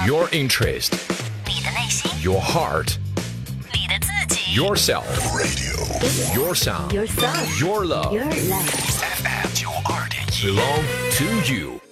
Your interest, 你的内心， your heart, 你的自己 yourself, your sound, Your sound your love, Your love FM 92.1 belong to you.